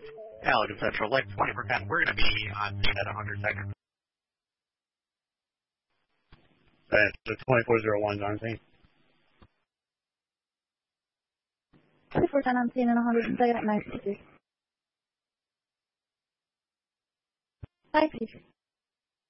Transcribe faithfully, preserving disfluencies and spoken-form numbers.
Alligator Central, like twenty percent. We're going to be on scene at one hundred seconds. That's the twenty-four oh one's on scene. twenty-four ten on scene and one hundred second at nine fifty-three. five fifty-three.